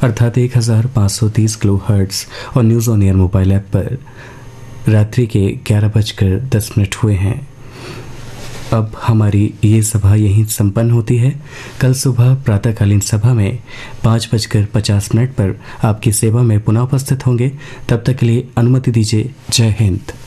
अर्थात 1530 किलोहर्ट्ज़ और news on air mobile app पर रात्रि के 11:10 हुए हैं। अब हमारी ये सभा यहीं संपन्न होती है। कल सुबह प्रातःकालीन सभा में 5:50 पर आपकी सेवा में पुनः उपस्थित होंगे। तब तक के लिए अनुमति दीजिए। जय हिंद।